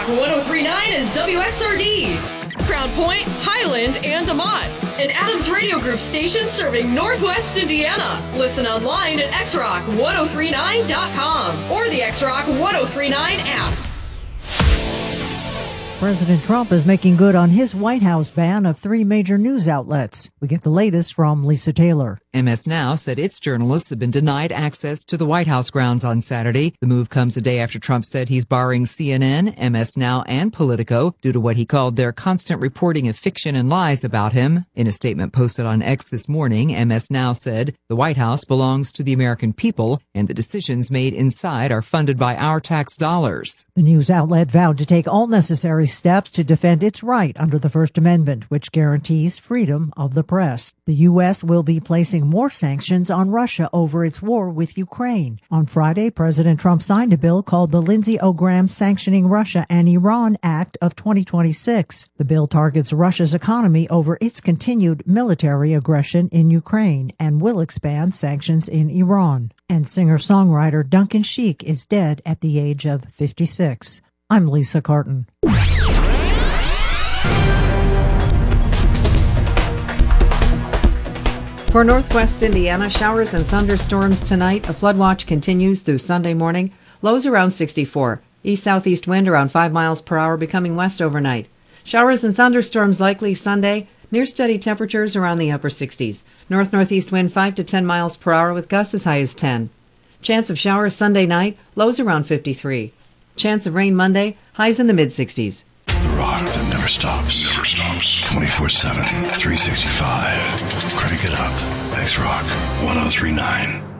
X-Rock 103.9 is WXRD, Crown Point, Highland, and DeMont. An Adams Radio Group station serving Northwest Indiana. Listen online at xrock1039.com or the X-Rock 1039 app. President Trump is making good on his White House ban of 3 major news outlets. We get the latest from Lisa Taylor. MS Now said its journalists have been denied access to the White House grounds on Saturday. The move comes a day after Trump said he's barring CNN, MS Now, and Politico due to what he called their constant reporting of fiction and lies about him. In a statement posted on X this morning, MS Now said, "The White House belongs to the American people, and the decisions made inside are funded by our tax dollars." The news outlet vowed to take all necessary steps to defend its right under the First Amendment, which guarantees freedom of the press. The U.S. will be placing more sanctions on Russia over its war with Ukraine. On Friday, President Trump signed a bill called the Lindsey Graham Sanctioning Russia and Iran Act of 2026. The bill targets Russia's economy over its continued military aggression in Ukraine and will expand sanctions in Iran. And singer-songwriter Duncan Sheik is dead at the age of 56. I'm Lisa Carton. For Northwest Indiana, showers and thunderstorms tonight. A flood watch continues through Sunday morning. Lows around 64. East-southeast wind around 5 miles per hour, becoming west overnight. Showers and thunderstorms likely Sunday. Near steady temperatures around the upper 60s. North-northeast wind 5 to 10 miles per hour with gusts as high as 10. Chance of showers Sunday night. Lows around 53. Chance of rain Monday. Highs in the mid-60s. The rock that never stops. 24/7, 365. Crank it up. X-Rock 1039.